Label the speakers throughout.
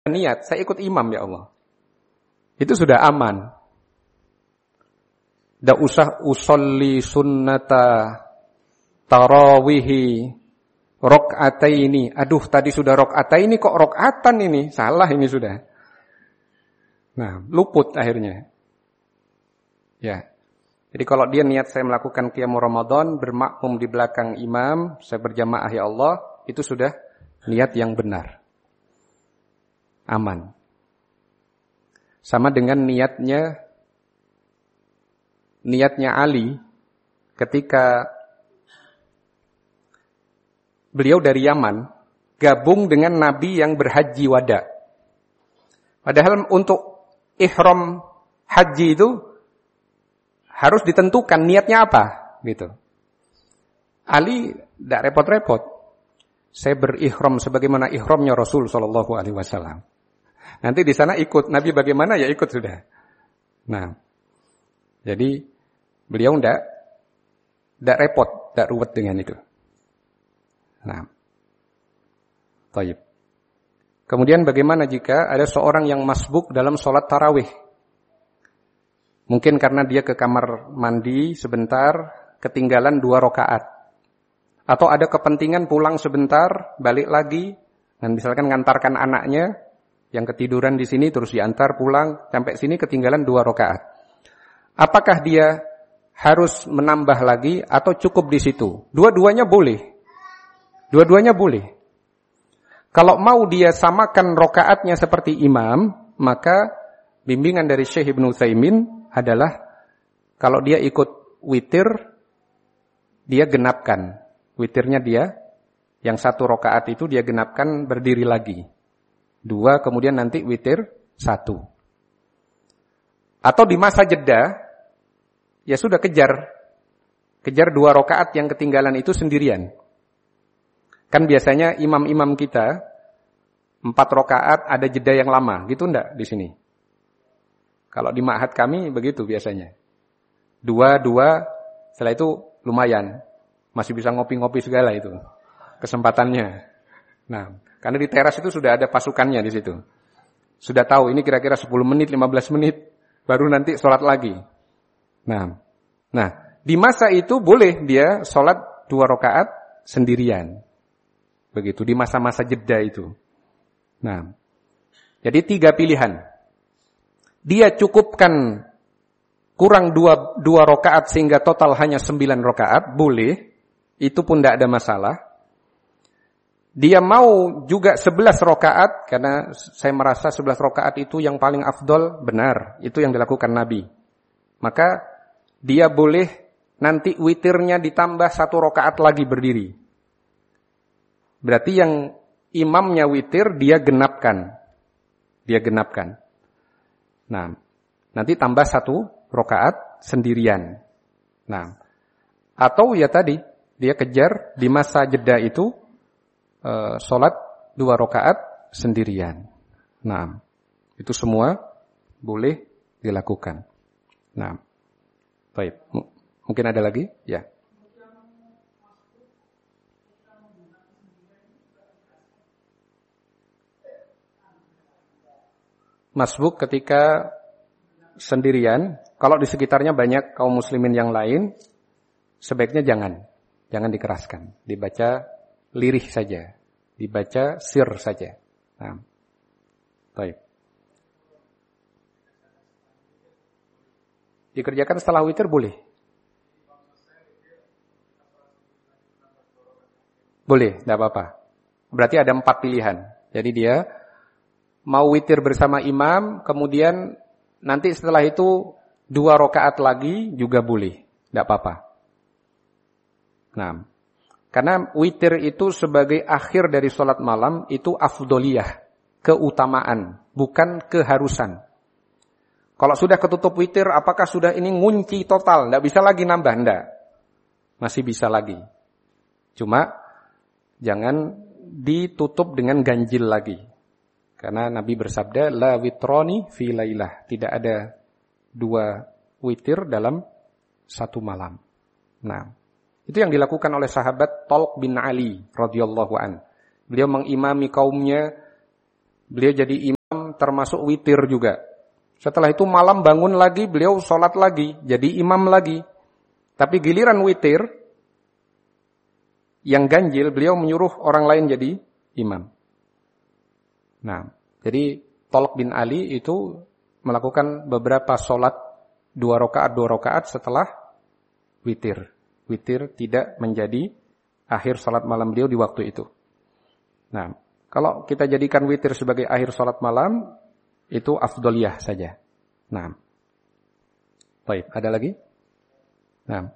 Speaker 1: niat, saya ikut imam ya Allah. Itu sudah aman. Tidak usah usolli sunnata tarawihi rok'ataini. Aduh, tadi sudah rok'ataini kok rok'atan ini. Salah ini sudah. Nah, luput akhirnya. Ya. Jadi kalau dia niat saya melakukan qiyamul Ramadan, bermakmum di belakang imam, saya berjamaah ya Allah, itu sudah niat yang benar. Aman. Sama dengan niatnya Ali ketika beliau dari Yaman gabung dengan Nabi yang berhaji wada. Padahal untuk ihram haji itu harus ditentukan niatnya apa, gitu. Ali tidak repot-repot. Saya berihram sebagaimana ihramnya Rasul sallallahu alaihi wasallam. Nanti di sana ikut Nabi bagaimana ya ikut sudah. Nah, jadi beliau tidak repot, tidak ruwet dengan itu. Nah, baik. Kemudian bagaimana jika ada seorang yang masbuk dalam sholat tarawih? Mungkin karena dia ke kamar mandi sebentar, ketinggalan 2 rakaat. Atau ada kepentingan pulang sebentar, balik lagi, dan misalkan ngantarkan anaknya yang ketiduran di sini terus diantar pulang, sampai sini ketinggalan 2 rakaat. Apakah dia harus menambah lagi atau cukup di situ? Dua-duanya boleh. Dua-duanya boleh. Kalau mau dia samakan rakaatnya seperti imam, maka bimbingan dari Syekh Ibnu Utsaimin adalah kalau dia ikut witir, dia genapkan. Witirnya dia, yang 1 rakaat itu dia genapkan berdiri lagi. 2, kemudian nanti witir 1. Atau di masa jeda, ya sudah kejar 2 rakaat yang ketinggalan itu sendirian. Kan biasanya imam-imam kita 4 rakaat ada jeda yang lama, gitu enggak di sini? Kalau di ma'had kami begitu biasanya. 2, setelah itu lumayan. Masih bisa ngopi-ngopi segala itu kesempatannya. Nah, karena di teras itu sudah ada pasukannya di situ. Sudah tahu ini kira-kira 10 menit, 15 menit baru nanti sholat lagi. Nah, di masa itu boleh dia sholat 2 rakaat sendirian. Begitu di masa-masa jeda itu. Nah, jadi 3 pilihan. Dia cukupkan kurang 2 rakaat sehingga total hanya 9 rakaat, boleh. Itu pun tidak ada masalah. Dia mau juga 11 rakaat, karena saya merasa 11 rakaat itu yang paling afdol, benar. Itu yang dilakukan Nabi. Maka dia boleh nanti witirnya ditambah 1 rakaat lagi berdiri. Berarti yang imamnya witir, dia genapkan. Nah, nanti tambah 1 rakaat sendirian. Nah, atau ya tadi, dia kejar di masa jeda itu, sholat 2 rakaat sendirian. Nah, itu semua boleh dilakukan. Nah, baik. Mungkin ada lagi? Ya. Masbuk ketika sendirian, kalau di sekitarnya banyak kaum muslimin yang lain, sebaiknya jangan dikeraskan, dibaca lirih saja, dibaca sir saja. Nah, baik. Dikerjakan setelah witir boleh. Boleh, tidak apa-apa. Berarti ada 4 pilihan. Jadi dia mau witir bersama imam, kemudian nanti setelah itu 2 rakaat lagi juga boleh, tidak apa-apa. Nah, karena witir itu sebagai akhir dari sholat malam itu afdoliyah, keutamaan, bukan keharusan. Kalau sudah ketutup witir, apakah sudah ini ngunci total, tidak bisa lagi nambah? Tidak, masih bisa lagi. Cuma jangan ditutup dengan ganjil lagi. Karena Nabi bersabda, la witroni fi lailah. Tidak ada 2 witir dalam 1 malam. Nah, itu yang dilakukan oleh sahabat Talq bin Ali radhiyallahu an. Beliau mengimami kaumnya, beliau jadi imam termasuk witir juga. Setelah itu malam bangun lagi, beliau sholat lagi, jadi imam lagi. Tapi giliran witir, yang ganjil, beliau menyuruh orang lain jadi imam. Nah, jadi Thalq bin Ali itu melakukan beberapa sholat 2 rakaat setelah witir. Witir tidak menjadi akhir sholat malam beliau di waktu itu. Nah, kalau kita jadikan witir sebagai akhir sholat malam, itu afdoliyah saja. Nah, baik, ada lagi? Nah.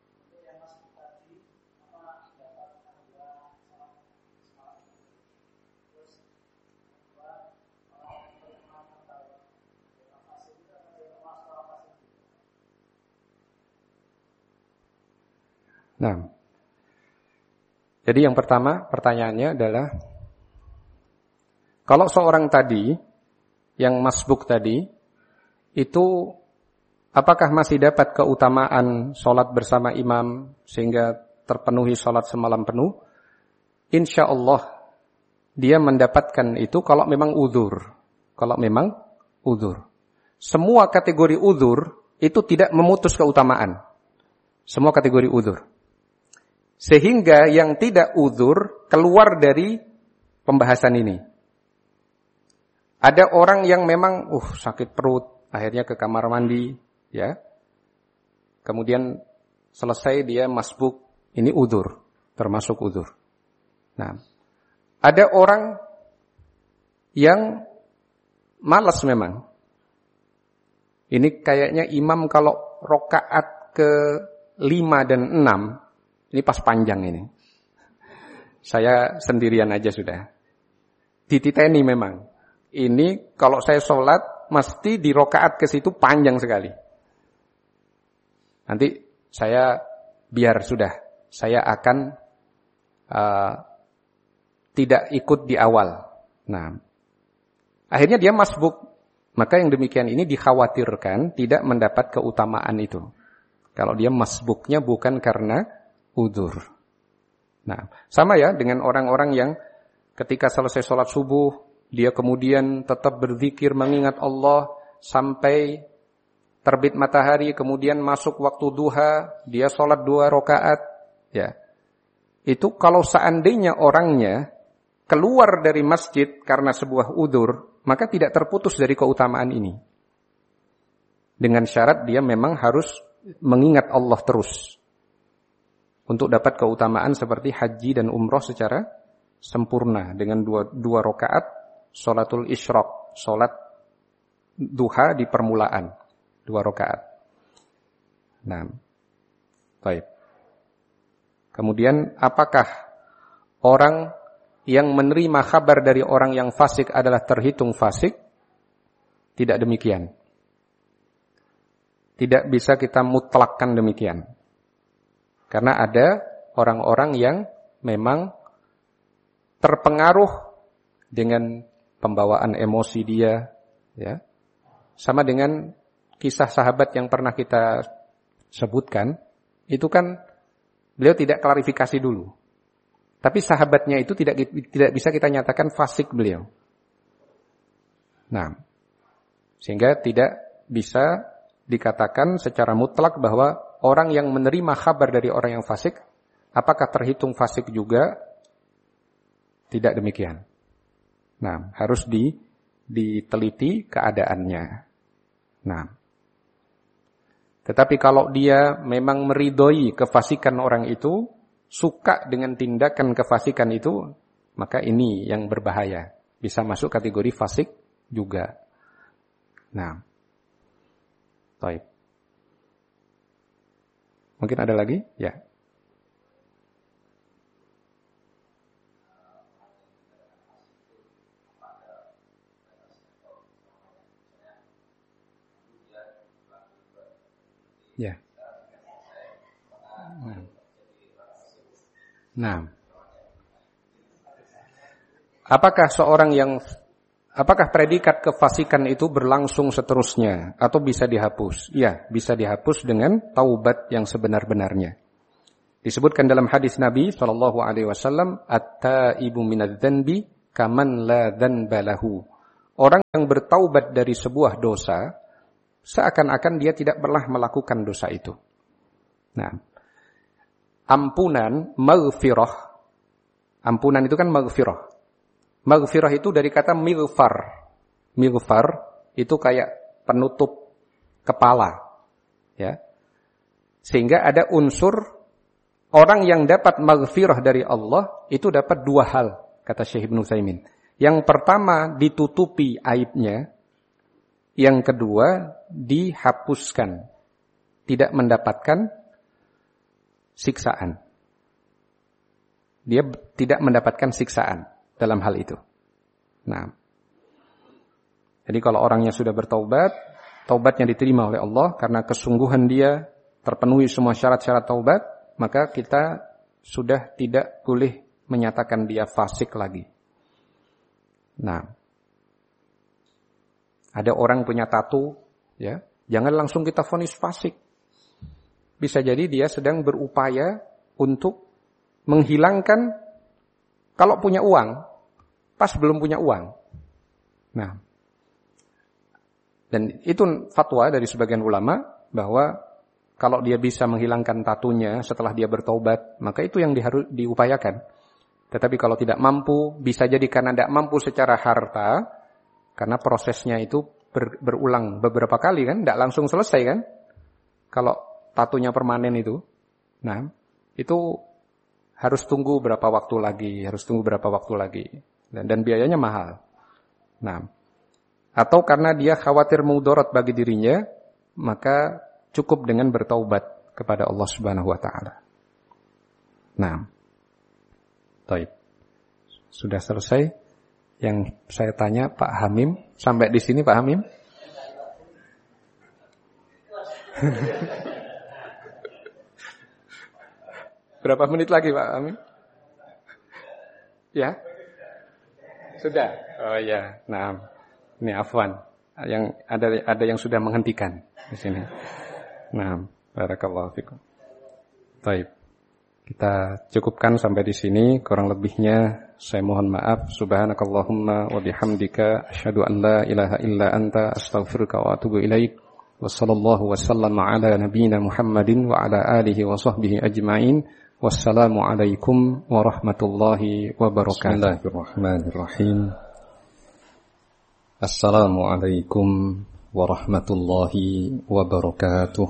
Speaker 1: Nah, jadi yang pertama pertanyaannya adalah, kalau seorang tadi, yang masbuk tadi, itu apakah masih dapat keutamaan sholat bersama imam sehingga terpenuhi sholat semalam penuh? Insya Allah dia mendapatkan itu kalau memang uzur. Kalau memang uzur. Semua kategori uzur itu tidak memutus keutamaan. Semua kategori uzur. Sehingga yang tidak uzur keluar dari pembahasan ini. Ada orang yang memang sakit perut, akhirnya ke kamar mandi, ya. Kemudian selesai dia masbuk, ini uzur, termasuk uzur. Nah, ada orang yang malas memang. Ini kayaknya imam kalau rokaat ke 5 dan 6, ini pas panjang ini. Saya sendirian aja sudah. Dititeni memang. Ini kalau saya sholat, mesti di rokaat ke situ panjang sekali. Nanti saya biar sudah. Saya akan tidak ikut di awal. Nah, akhirnya dia masbuk. Maka yang demikian ini dikhawatirkan tidak mendapat keutamaan itu. Kalau dia masbuknya bukan karena udzur. Nah, sama ya dengan orang-orang yang ketika selesai sholat subuh, dia kemudian tetap berzikir mengingat Allah sampai terbit matahari, kemudian masuk waktu duha, dia sholat 2 rakaat. Ya, itu kalau seandainya orangnya keluar dari masjid karena sebuah udzur, maka tidak terputus dari keutamaan ini. Dengan syarat dia memang harus mengingat Allah terus. Untuk dapat keutamaan seperti haji dan umroh secara sempurna dengan 2 rakaat sholatul isyraq, sholat duha di permulaan 2 rakaat. Nah, baik. Kemudian apakah orang yang menerima kabar dari orang yang fasik adalah terhitung fasik? Tidak demikian. Tidak bisa kita mutlakkan demikian. Karena ada orang-orang yang memang terpengaruh dengan pembawaan emosi dia, ya. Sama dengan kisah sahabat yang pernah kita sebutkan, itu kan beliau tidak klarifikasi dulu. Tapi sahabatnya itu tidak bisa kita nyatakan fasik beliau. Nah, sehingga tidak bisa dikatakan secara mutlak bahwa orang yang menerima kabar dari orang yang fasik, apakah terhitung fasik juga? Tidak demikian. Nah, harus diteliti keadaannya. Nah, tetapi kalau dia memang meridhoi kefasikan orang itu, suka dengan tindakan kefasikan itu, maka ini yang berbahaya. Bisa masuk kategori fasik juga. Nah, baik. Mungkin ada lagi? Ya. Ya. Nah. Apakah predikat kefasikan itu berlangsung seterusnya atau bisa dihapus? Ya, bisa dihapus dengan taubat yang sebenar-benarnya. Disebutkan dalam hadis Nabi SAW, at-taibu minadz-dzanbi kaman la dzanba lahu. orang yang bertaubat dari sebuah dosa, seakan-akan dia tidak pernah melakukan dosa itu. Nah, ampunan, maghfirah. Ampunan itu kan maghfirah. Maghfirah itu dari kata mighfar. Mighfar itu kayak penutup kepala. Ya. Sehingga ada unsur orang yang dapat maghfirah dari Allah itu dapat dua hal, kata Syekh Ibnu Utsaimin. Yang pertama ditutupi aibnya, yang kedua dihapuskan, tidak mendapatkan siksaan. Dia tidak mendapatkan siksaan dalam hal itu. Nah, jadi kalau orangnya sudah bertaubat, taubatnya diterima oleh Allah karena kesungguhan dia terpenuhi semua syarat-syarat taubat, maka kita sudah tidak boleh menyatakan dia fasik lagi. Nah, ada orang punya tato, ya, jangan langsung kita vonis fasik. Bisa jadi dia sedang berupaya untuk menghilangkan, kalau punya uang, pas belum punya uang. Nah, dan itu fatwa dari sebagian ulama bahwa kalau dia bisa menghilangkan tatunya setelah dia bertaubat, maka itu yang harus diupayakan. Tetapi kalau tidak mampu, bisa jadi karena tidak mampu secara harta, karena prosesnya itu berulang beberapa kali kan, tidak langsung selesai kan. Kalau tatunya permanen itu, nah itu harus tunggu berapa waktu lagi, dan biayanya mahal. Nah, atau karena dia khawatir mudarat bagi dirinya, maka cukup dengan bertaubat kepada Allah Subhanahu wa taala. Nah, baik. Sudah selesai yang saya tanya Pak Hamim, sampai di sini Pak Hamim? Berapa menit lagi Pak Hamim? Ya? Sudah. Oh ya, nah. Ini afwan. Yang ada yang sudah menghentikan di sini. Nah, barakallahu fikum. Baik. Kita cukupkan sampai di sini, kurang lebihnya saya mohon maaf. Subhanakallahumma wa bihamdika asyhadu an la ilaha illa anta astaghfiruka wa atubu ilaik. Wassallallahu wasallama ala nabiyyina Muhammadin wa ala alihi wa sahbihi ajma'in. Wassalamu alaikum warahmatullahi wabarakatuh. Bismillahirrahmanirrahim. Assalamualaikum warahmatullahi wabarakatuh.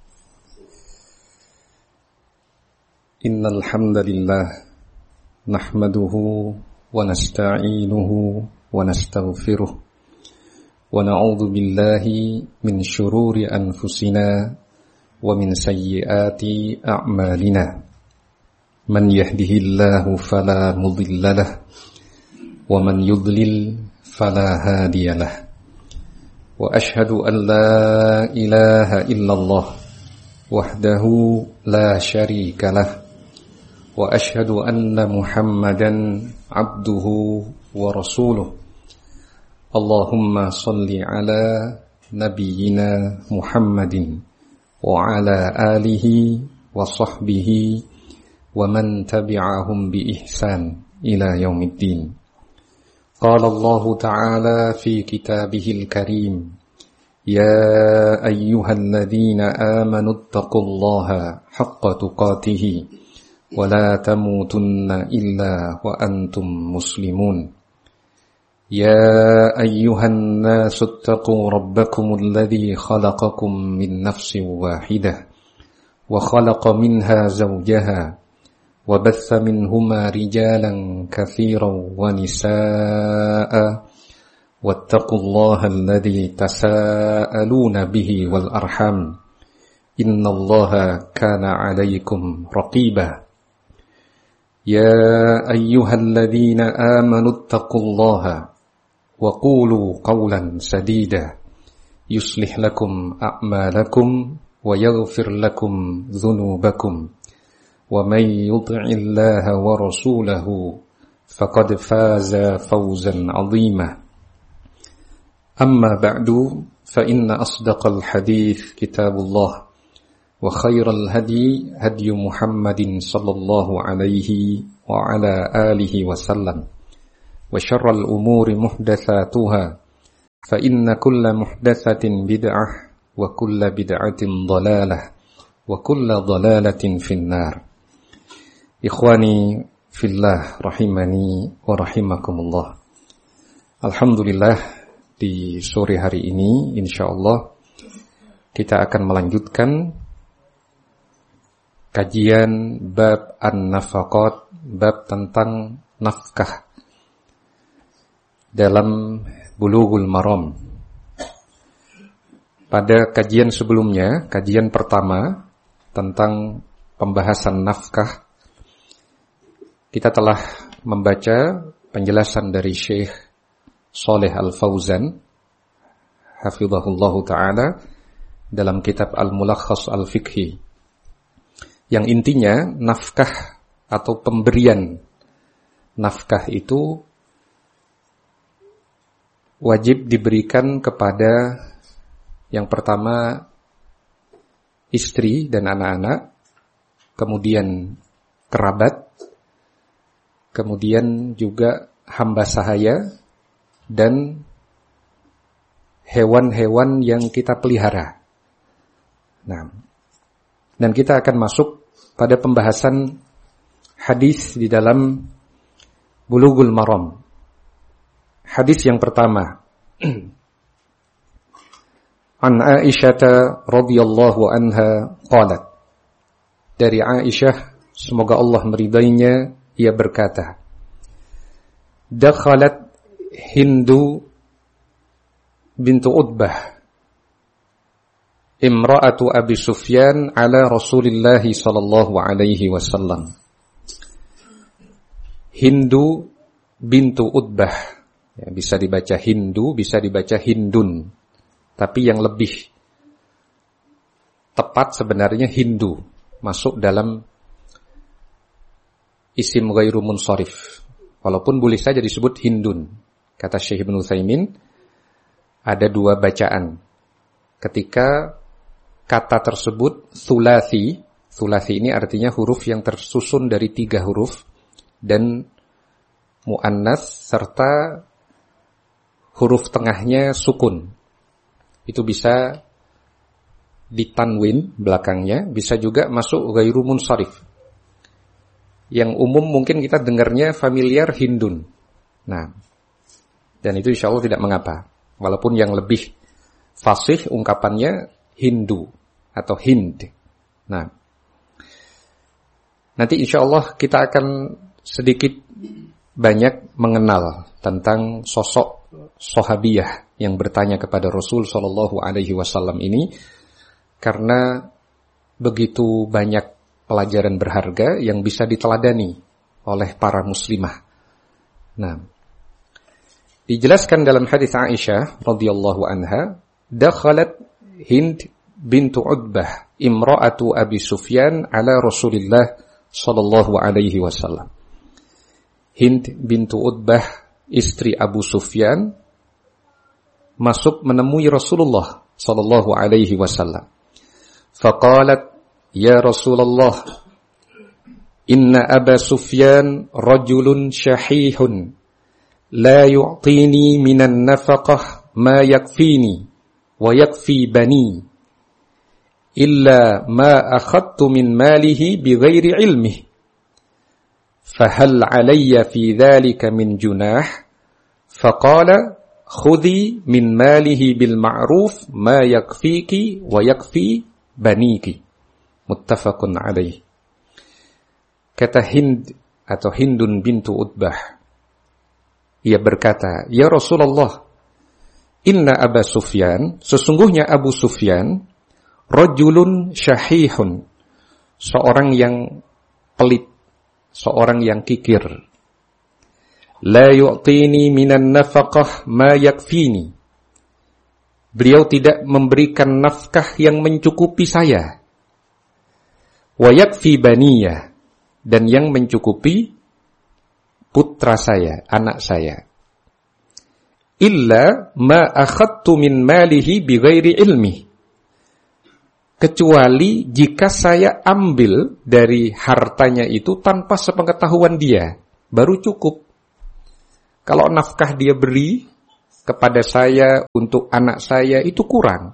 Speaker 1: Innal hamdalillah nahmaduhu wa nasta'inuhu wa nastaghfiruh wa na'udzu billahi min shururi anfusina wa min sayyiati a'malina. Man yahdihillahu fala mudilla lahu wa man yudlil fala hadiya lahu. Wa ashhadu an la ilaha illallah wahdahu la syarika lahu. Wa ashhadu anna Muhammadan abduhu wa rasuluh. Allahumma salli ala nabiyyina Muhammadin wa ala alihi wa sahbihi wa man tabi'ahum bi ihsan ila yaumiddin. Qala Allah Ta'ala fi kitabihil karim, ya ayyuhalladzina amanu ittaqullaha haqqa tuqatih wa la tamutunna illa wa antum muslimun. Ya ayyuhan nasu ittaqu rabbakumul ladzi khalaqakum min nafsin wahidah wa khalaqa minha zawjaha wa batha minhuma rijalan katsiran wa nisaa'a wattaqullaha alladzi tasaaluna bihi wal arham innallaha kana 'alaykum raqiba. Ya ayyuhalladzina amanu ittaqullaha wa qulu qawlan sadida yuslih lakum a'malakum wa yaghfir lakum dhunubakum wa may yuti'illaha wa rasulahu faqad faza fawzan 'azima. Amma ba'du fa inna asdaqal hadits kitabullah wa khairal hadi hadyu Muhammadin sallallahu alaihi wa ala alihi wa sallam wa syarral umuri muhdatsatuha فإن كل محدثة بدعة وكل بدعة ضلالة وكل ضلالة في النار. إخواني في الله rahimani wa rahimakumullah. Alhamdulillah, di sore hari ini insyaallah kita akan melanjutkan kajian bab an-nafaqat, bab tentang nafkah dalam Bulughul Maram. Pada kajian sebelumnya, kajian pertama tentang pembahasan nafkah, kita telah membaca penjelasan dari Syekh Shalih Al-Fauzan hafizahullahu ta'ala dalam kitab Al-Mulakhas Al-Fiqhi, yang intinya nafkah atau pemberian nafkah itu wajib diberikan kepada yang pertama istri dan anak-anak, kemudian kerabat, kemudian juga hamba sahaya dan hewan-hewan yang kita pelihara. Nah, dan kita akan masuk pada pembahasan hadis di dalam Bulughul Maram. Hadis yang pertama, An Aisyah radhiyallahu anha qalat, dari Aisyah semoga Allah meridainya, ia berkata, dakhalat Hindu bintu Utbah imra'atu Abi Sufyan ala Rasulillah sallallahu alaihi wasallam. Hindu bintu Utbah, ya, bisa dibaca Hindu, bisa dibaca Hindun, tapi yang lebih tepat sebenarnya Hindu, masuk dalam isim ghairu munsharif, walaupun boleh saja disebut Hindun. Kata Syekh Ibnu Utsaimin, ada dua bacaan ketika kata tersebut thulathi. Thulathi ini artinya huruf yang tersusun dari 3 huruf dan muannas serta huruf tengahnya sukun. Itu bisa ditanwin belakangnya, bisa juga masuk ghairu munsharif. Yang umum mungkin kita dengarnya familiar Hindun. Nah, dan itu insyaallah tidak mengapa. Walaupun yang lebih fasih ungkapannya Hindu atau Hind. Nah, nanti insyaallah kita akan sedikit banyak mengenal tentang sosok sahabiyah yang bertanya kepada Rasul sallallahu alaihi wasallam ini, karena begitu banyak pelajaran berharga yang bisa diteladani oleh para muslimah. Nah, dijelaskan dalam hadis Aisyah radhiyallahu anha, dakhalat Hind bintu Utbah imra'atu Abi Sufyan ala Rasulillah sallallahu alaihi wasallam. Hind bintu Utbah, istri Abu Sufyan, masuk menemui Rasulullah sallallahu alaihi wasallam. Faqalat, ya Rasulullah, inna Aba Sufyan rajulun syahihun la yu'tini minan nafaqah ma yakfini wa yakfi bani illa ma akhadtu min malihi bighairi ilmihi. فهل علي في ذلك من جناح؟ فقال خذي من ماله بالمعروف ما يكفيك ويكفي بنيك. متفق عليه. Kata Hind atau Hindun bintu Utbah, ia berkata, ya Rasulullah, inna Aba Sufyan, sesungguhnya Abu Sufyan, rajulun syahihun, seorang yang pelit, seorang yang kikir. La yu'tini minan nafaqah ma yakfini. Beliau tidak memberikan nafkah yang mencukupi saya. Wa yakfi baniya, dan yang mencukupi putra saya, anak saya. Illa ma akhadtu min malihi bighairi ilmi. Kecuali jika saya ambil dari hartanya itu tanpa sepengetahuan dia, baru cukup. Kalau nafkah dia beri, kepada saya, untuk anak saya, itu kurang.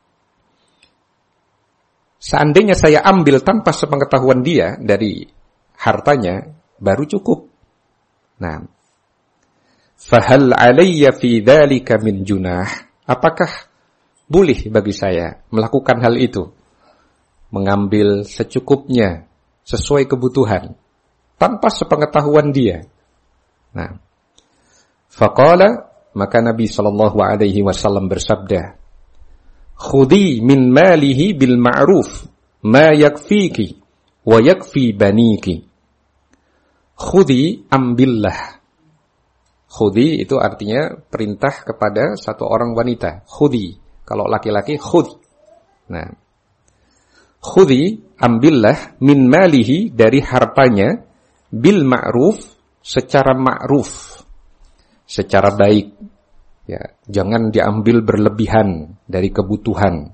Speaker 1: Seandainya saya ambil tanpa sepengetahuan dia dari hartanya, baru cukup. Nah, fahal alayya fi dzalika min junah? Apakah boleh bagi saya melakukan hal itu? Mengambil secukupnya, sesuai kebutuhan, tanpa sepengetahuan dia. Nah, faqala, maka Nabi SAW bersabda, khudhi min malihi bil ma'ruf ma yakfiki wa yakfi baniki. Khudhi, ambillah. Khudhi itu artinya perintah kepada satu orang wanita. Khudhi, kalau laki-laki khudh. Nah, khudhi, ambillah min malihi, dari hartanya, bil ma'ruf, secara ma'ruf, secara baik. Ya, jangan diambil berlebihan dari kebutuhan.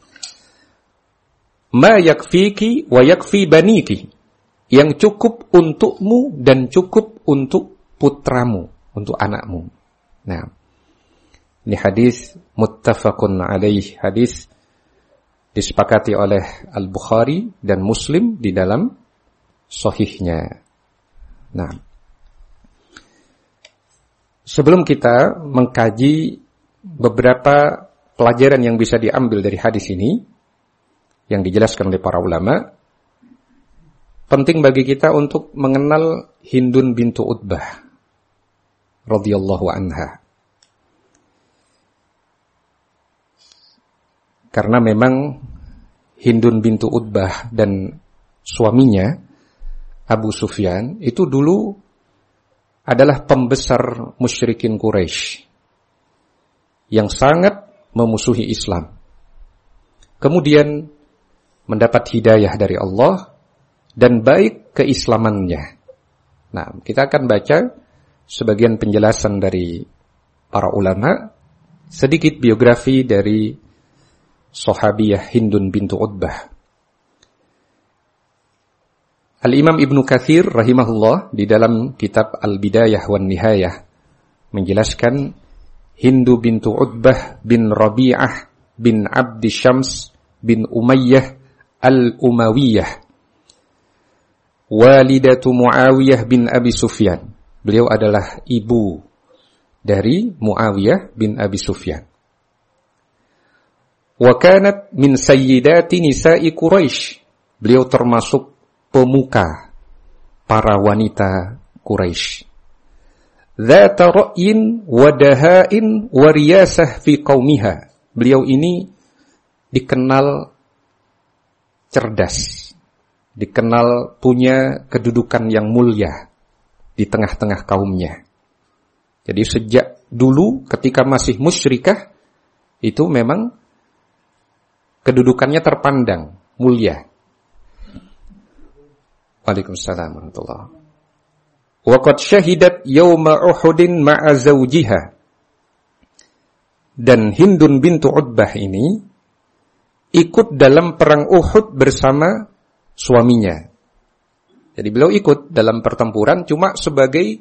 Speaker 1: Ma yakfiki wa yakfi baniki, yang cukup untukmu dan cukup untuk putramu, untuk anakmu. Nah, ini hadis muttafaqun alaih, hadis disepakati oleh Al-Bukhari dan Muslim di dalam sahihnya. Nah, sebelum kita mengkaji beberapa pelajaran yang bisa diambil dari hadis ini, yang dijelaskan oleh para ulama, penting bagi kita untuk mengenal Hindun bintu Utbah radhiyallahu anha. Karena memang Hindun bintu Utbah dan suaminya Abu Sufyan itu dulu adalah pembesar musyrikin Quraisy yang sangat memusuhi Islam. Kemudian mendapat hidayah dari Allah dan baik keislamannya. Nah, kita akan baca sebagian penjelasan dari para ulama, sedikit biografi dari sahabiyah Hindun bintu Utbah. Al-Imam Ibnu Katsir rahimahullah di dalam kitab Al-Bidayah wan Nihayah menjelaskan Hindu bintu Utbah bin Rabi'ah bin Abdi Syams bin Umayyah Al-Umayyah, walidatu Muawiyah bin Abi Sufyan. Beliau adalah ibu dari Muawiyah bin Abi Sufyan. Wa kanat min sayyidati nisa'i Quraisy. Beliau termasuk pemuka para wanita Quraisy. Dzata ra'yin wa dahain wa riyasah fi qaumiha. Beliau ini dikenal cerdas, dikenal punya kedudukan yang mulia di tengah-tengah kaumnya. Jadi sejak dulu ketika masih musyrikah, itu memang kedudukannya terpandang mulia. Waalaikumsalam warahmatullahi wabarakatuh. Wa qad syahidat yauma Uhudin ma'a zawjiha. Dan Hindun bintu Utbah ini ikut dalam perang Uhud bersama suaminya. Jadi beliau ikut dalam pertempuran cuma sebagai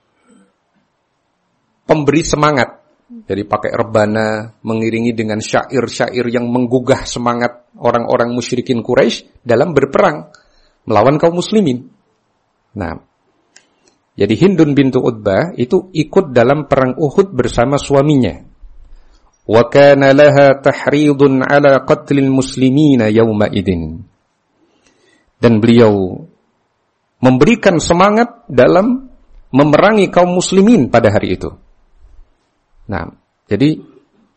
Speaker 1: pemberi semangat. Jadi pakai rebana, mengiringi dengan syair-syair yang menggugah semangat orang-orang musyrikin Quraisy dalam berperang melawan kaum muslimin. Nah, jadi Hindun bintu Utbah itu ikut dalam perang Uhud bersama suaminya. Wa kana laha tahridun ala qatlil muslimina yawma idin. Dan beliau memberikan semangat dalam memerangi kaum muslimin pada hari itu. Nah, jadi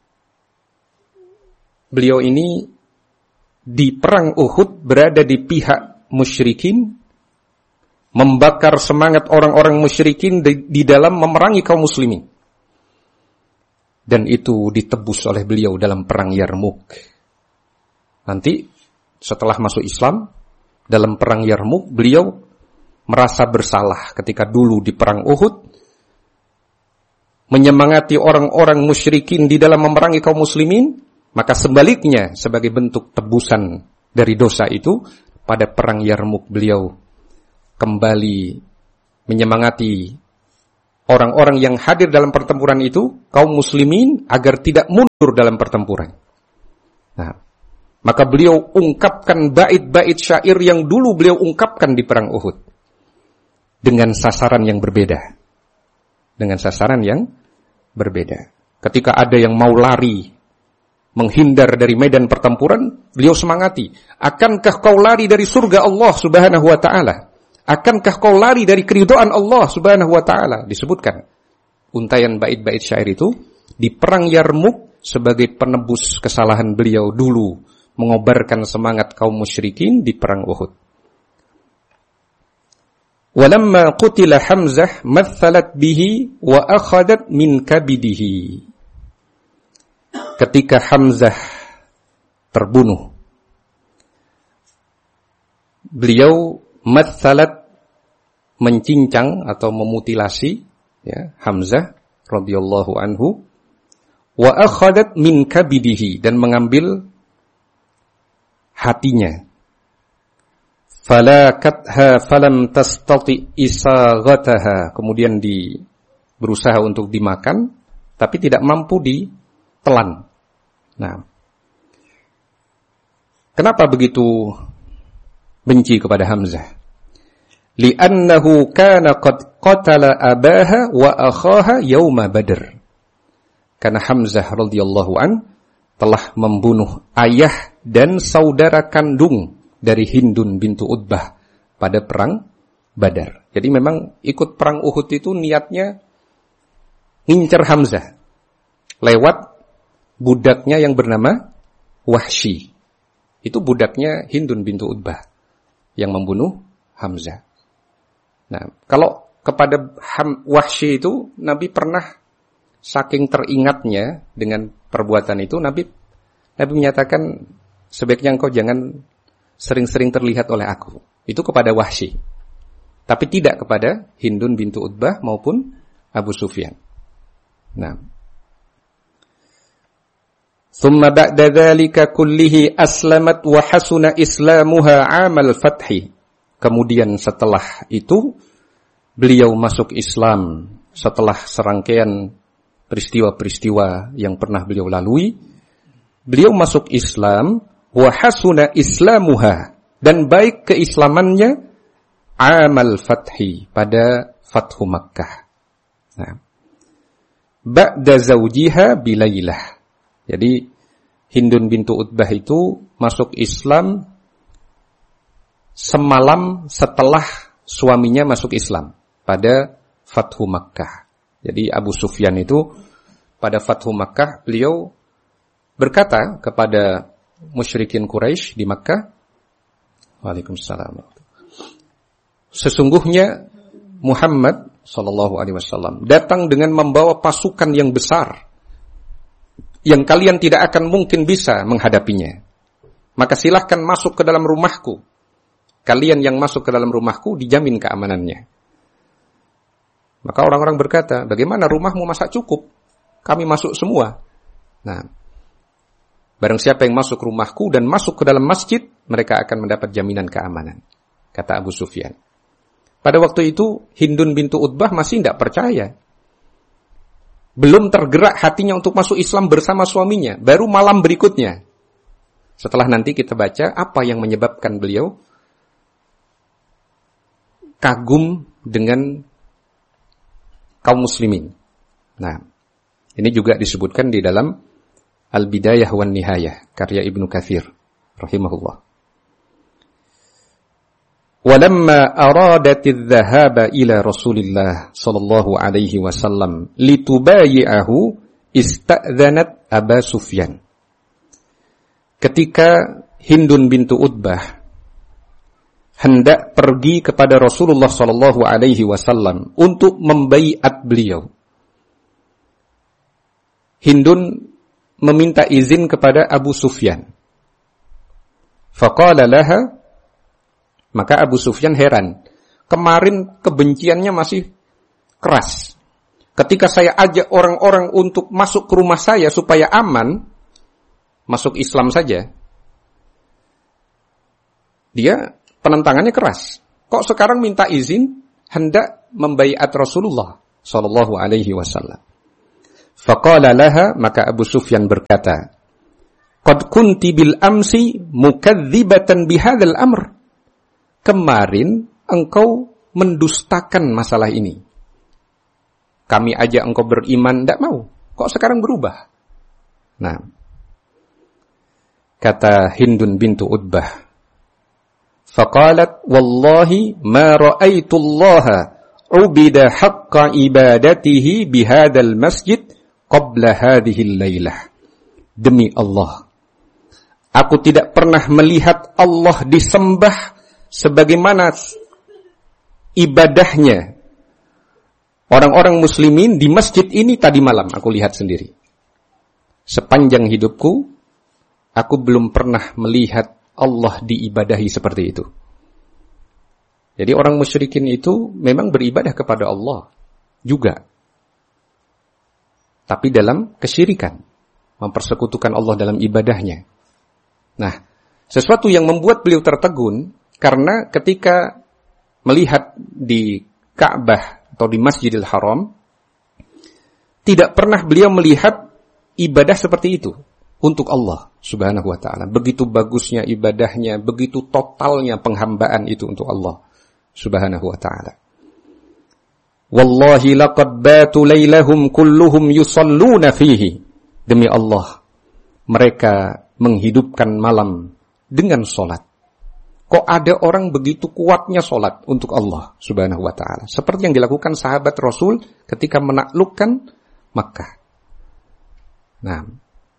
Speaker 1: beliau ini di perang Uhud berada di pihak musyrikin, membakar semangat orang-orang musyrikin di dalam memerangi kaum muslimin. Dan itu ditebus oleh beliau dalam perang Yarmuk. Nanti setelah masuk Islam, dalam perang Yarmuk beliau merasa bersalah ketika dulu di perang Uhud menyemangati orang-orang musyrikin di dalam memerangi kaum muslimin, maka sebaliknya sebagai bentuk tebusan dari dosa itu, pada perang Yarmuk beliau kembali menyemangati orang-orang yang hadir dalam pertempuran itu, kaum muslimin, agar tidak mundur dalam pertempuran. Nah, maka beliau ungkapkan bait-bait syair yang dulu beliau ungkapkan di perang Uhud. Dengan sasaran yang berbeda. Dengan sasaran yang berbeda. Ketika ada yang mau lari, menghindar dari medan pertempuran, beliau semangati. Akankah kau lari dari surga Allah subhanahu wa ta'ala? Akankah kau lari dari keridhaan Allah subhanahu wa ta'ala? Disebutkan untayan bait-bait syair itu di perang Yarmuk sebagai penebus kesalahan beliau dulu mengobarkan semangat kaum musyrikin di perang Uhud. Walamma qutila Hamzah mathalat bihi wa akhadat min kabidihi. Ketika Hamzah terbunuh, beliau mathalat, mencincang atau memutilasi, ya, Hamzah radhiyallahu anhu, wa akhadat min kabidihi, dan mengambil hatinya. Falakatha falam tastati isaghataha, kemudian berusaha untuk dimakan tapi tidak mampu ditelan. Nah, kenapa begitu benci kepada Hamzah? Li'annahu kana qad qatala abaha wa akhaha yauma Badr. Karena Hamzah radhiyallahu an telah membunuh ayah dan saudara kandung dari Hindun bintu Utbah pada perang Badar. Jadi memang ikut perang Uhud itu niatnya ngincer Hamzah lewat budaknya yang bernama Wahsy. Itu budaknya Hindun bintu Utbah yang membunuh Hamzah. Nah, kalau kepada Wahsy itu Nabi pernah, saking teringatnya dengan perbuatan itu, Nabi menyatakan sebaiknya engkau jangan sering-sering terlihat oleh aku. Itu kepada Wahsy. Tapi tidak kepada Hindun bintu Utbah maupun Abu Sufyan. Nah. Thumma ba'da dzalika kullihi aslamat wa hasuna islamuha 'amal fathi. Kemudian setelah itu beliau masuk Islam setelah serangkaian peristiwa-peristiwa yang pernah beliau lalui. Beliau masuk Islam wa hasuna islamuha, dan baik keislamannya amal fathi, pada Fathu Makkah. Nah, ba'da zawjiha bilailah. Jadi Hindun bintu Utbah itu masuk Islam semalam setelah suaminya masuk Islam pada Fathu Makkah. Jadi Abu Sufyan itu pada Fathu Makkah beliau berkata kepada musyrikin Quraisy di Makkah, Waalaikumsalam, sesungguhnya Muhammad sallallahu alaihi wasallam datang dengan membawa pasukan yang besar yang kalian tidak akan mungkin bisa menghadapinya. Maka silahkan masuk ke dalam rumahku. Kalian yang masuk ke dalam rumahku dijamin keamanannya. Maka orang-orang berkata, bagaimana rumahmu, masa cukup? Kami masuk semua. Nah, barang siapa yang masuk rumahku dan masuk ke dalam masjid, mereka akan mendapat jaminan keamanan, kata Abu Sufyan. Pada waktu itu Hindun bintu Utbah masih tidak percaya. Belum tergerak hatinya untuk masuk Islam bersama suaminya. Baru malam berikutnya. Setelah nanti kita baca apa yang menyebabkan beliau kagum dengan kaum muslimin. Nah, ini juga disebutkan di dalam Al-Bidayah wan Nihayah, karya Ibnu Katsir rahimahullah. Walamma aradatidh dhahaba ila Rasulillah sallallahu alaihi wasallam litubayi'ahu ista'dzanat Aba Sufyan. Ketika Hindun bintu Utbah hendak pergi kepada Rasulullah sallallahu alaihi wasallam untuk membaiat beliau, Hindun meminta izin kepada Abu Sufyan. Faqala laha, maka Abu Sufyan heran. Kemarin kebenciannya masih keras. Ketika saya ajak orang-orang untuk masuk ke rumah saya supaya aman, masuk Islam saja, dia penentangannya keras. Kok sekarang minta izin hendak membaiat Rasulullah sallallahu alaihi wasallam. Faqala laha, maka Abu Sufyan berkata, "Qad kunti bil amsi mukadzibatan bihadzal amr." Kemarin engkau mendustakan masalah ini. Kami ajak engkau beriman, tidak mau. Kok sekarang berubah? Nah, kata Hindun bintu Utbah, faqalat wallahi ma ra'aitullaha ubida haqqa ibadatihi bihadzal masjid qabla hadhil lailah. Demi Allah, aku tidak pernah melihat Allah disembah sebagaimana ibadahnya orang-orang muslimin di masjid ini tadi malam. Aku lihat sendiri. Sepanjang hidupku, aku belum pernah melihat Allah diibadahi seperti itu. Jadi orang musyrikin itu memang beribadah kepada Allah juga, tapi dalam kesyirikan, mempersekutukan Allah dalam ibadahnya. Nah, sesuatu yang membuat beliau tertegun, karena ketika melihat di Ka'bah atau di Masjidil Haram, tidak pernah beliau melihat ibadah seperti itu untuk Allah subhanahu wa ta'ala. Begitu bagusnya ibadahnya, begitu totalnya penghambaan itu untuk Allah subhanahu wa ta'ala. Wallahi laqad batu laylahum kulluhum yusalluna fihi. Demi Allah, mereka menghidupkan malam dengan solat. Kok ada orang begitu kuatnya solat untuk Allah subhanahu wa ta'ala, seperti yang dilakukan sahabat Rasul ketika menaklukkan Makkah. Nah,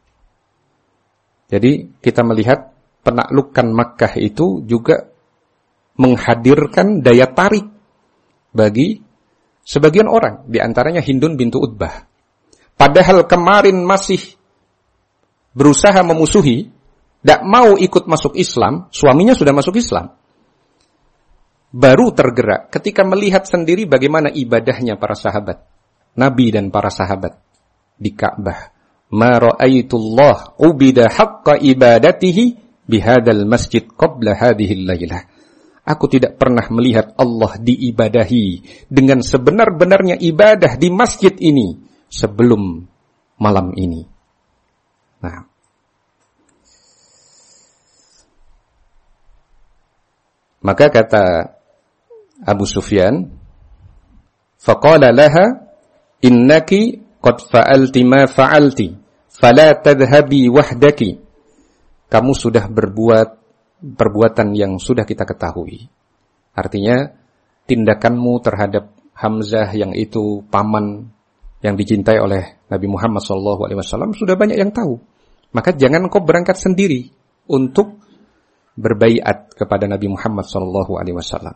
Speaker 1: jadi kita melihat penaklukan Makkah itu juga menghadirkan daya tarik bagi sebagian orang, di antaranya Hindun bintu Utbah. Padahal kemarin masih berusaha memusuhi, tidak mau ikut masuk Islam, suaminya sudah masuk Islam. Baru tergerak ketika melihat sendiri bagaimana ibadahnya para sahabat, Nabi dan para sahabat di Ka'bah. Ma ra'aitullah ubida haqqa ibadatihi bihadzal masjid qabla hadhil lailah. Aku tidak pernah melihat Allah diibadahi dengan sebenar-benarnya ibadah di masjid ini sebelum malam ini. Nah, maka kata Abu Sufyan, faqala laha innaki qad fa'alti ma fa'alti fala tadhhabi wahdaki. Kamu sudah berbuat perbuatan yang sudah kita ketahui. Artinya tindakanmu terhadap Hamzah yang itu paman yang dicintai oleh Nabi Muhammad SAW sudah banyak yang tahu. Maka jangan kau berangkat sendiri untuk berbaiat kepada Nabi Muhammad SAW.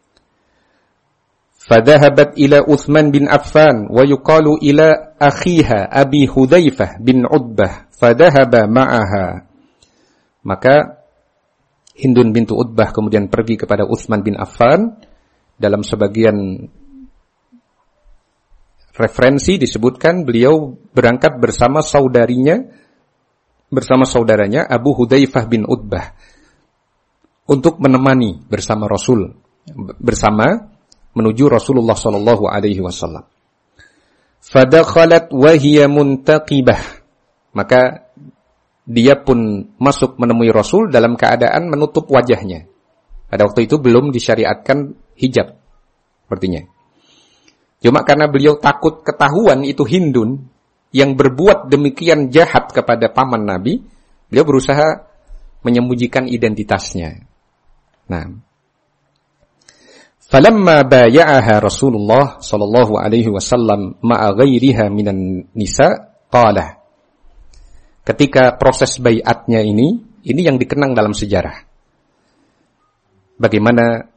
Speaker 1: Fadhahabat ila Uthman bin Affan wa yuqalu ila akhiha Abi Hudzaifah bin Utbah fadhahaba ma'aha. Maka Hindun bintu Utbah kemudian pergi kepada Uthman bin Affan. Dalam sebagian referensi disebutkan beliau berangkat bersama saudaranya Abu Hudzaifah bin Utbah untuk menemani bersama Rasul, bersama menuju Rasulullah sallallahu alaihi wasallam. Fadakhalat wa hiya muntaqibah. Maka dia pun masuk menemui Rasul dalam keadaan menutup wajahnya. Pada waktu itu belum disyariatkan hijab sepertinya. Cuma karena beliau takut ketahuan itu Hindun yang berbuat demikian jahat kepada paman Nabi, beliau berusaha menyembunyikan identitasnya. Nah, falamma baya'aha Rasulullah sallallahu alaihi wasallam ma'a ghairiha minan nisa qala. Ketika proses baiatnya ini yang dikenang dalam sejarah. Bagaimana